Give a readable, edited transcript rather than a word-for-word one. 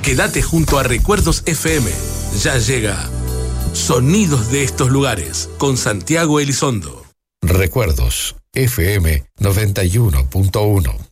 Quédate junto a Recuerdos FM. Ya llega Sonidos de estos lugares con Santiago Elizondo. Recuerdos FM 91.1.